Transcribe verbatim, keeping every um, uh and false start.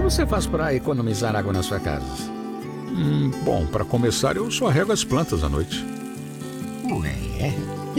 você faz para economizar água na sua casa? Hum, bom, para começar, eu só rego as plantas à noite. Ué,